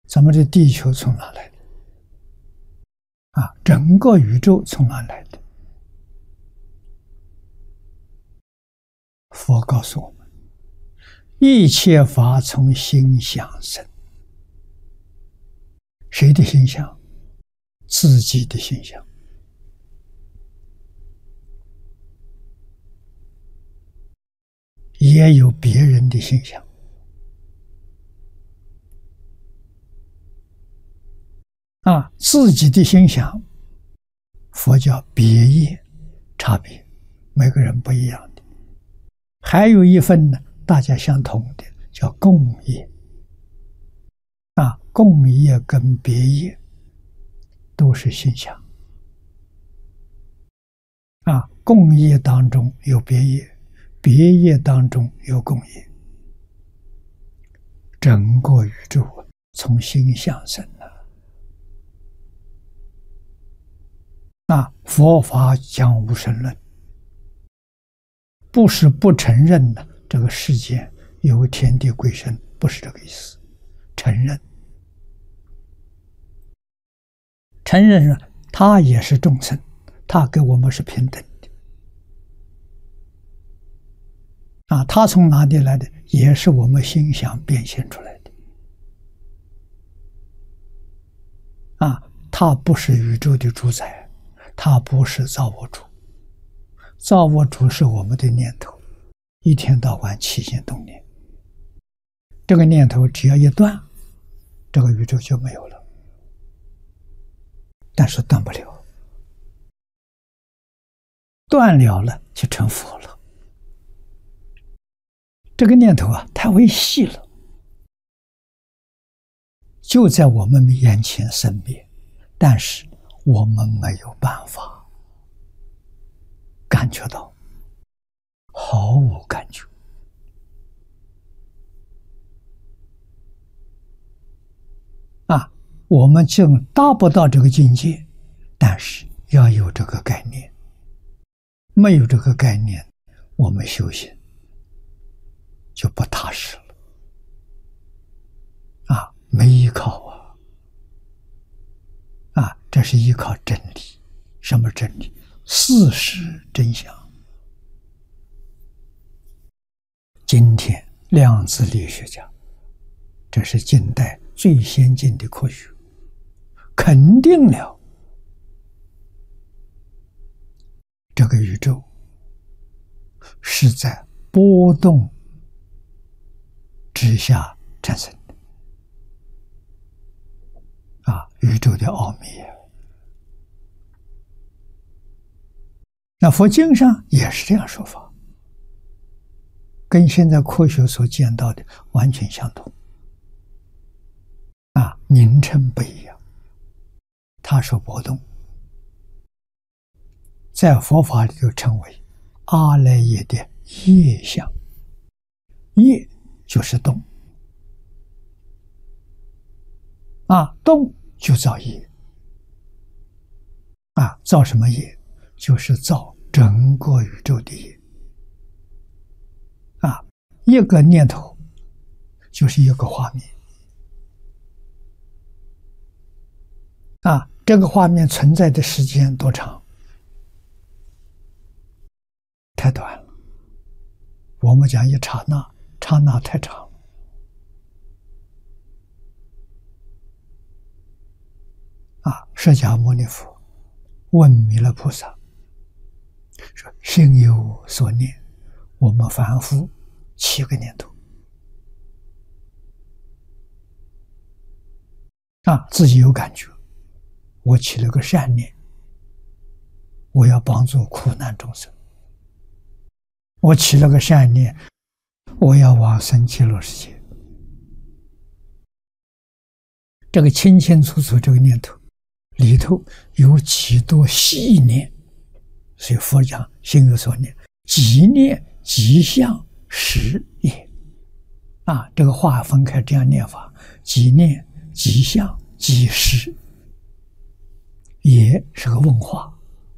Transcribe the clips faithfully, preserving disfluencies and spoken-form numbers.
咱们这地球从哪来的？啊，整个宇宙从哪来的？佛告诉我们，一切法从心想生。谁的心想？自己的心想。也有别人的心想。啊，自己的心想，佛教别业差别，每个人不一样的。还有一份呢，大家相同的，叫共业。啊，共业跟别业都是心想。啊，共业当中有别业，别业当中有共业。整个宇宙从心想生了。啊，佛法讲无神论，不是不承认的这个世界有天地鬼神，不是这个意思，承认，承认了他也是众生，他跟我们是平等的。啊，他从哪里来的？也是我们心想变现出来的。啊，他不是宇宙的主宰，他不是造物主，造物主是我们的念头，一天到晚起心动念。这个念头只要一断，这个宇宙就没有了。但是断不了，断了了就成佛了。这个念头啊，太微细了，就在我们眼前生灭，但是我们没有办法感觉到，毫无感觉。啊，我们就达不到这个境界，但是要有这个概念。没有这个概念，我们修行就不踏实了。啊，没依靠啊！啊，这是依靠真理。什么真理？事实真相。今天量子力学家，这是近代最先进的科学，肯定了这个宇宙是在波动之下产生的。啊，宇宙的奥秘。那佛经上也是这样说法，跟现在科学所见到的完全相同。啊，名称不一样。他说波动，在佛法里就称为阿赖耶的业相。业就是动，啊，动就造业。啊，造什么业？就是造整个宇宙的业。啊，一个念头就是一个画面。啊，这个画面存在的时间多长？太短了。我们讲一刹那，刹那太长了。啊，释迦牟尼佛问弥勒菩萨说：“心有所念，我们凡夫七个念头。”啊，自己有感觉，我起了个善念，我要帮助苦难众生。我起了个善念，我要往生极乐世界。这个清清楚楚，这个念头里头有几多细念，所以佛讲心有所念，即念即相实也。啊，这个话分开这样念法，即念即相即实，也是个问话。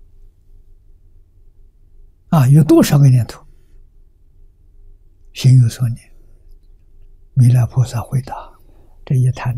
啊，有多少个念头？心有所念。弥勒菩萨回答：这一谈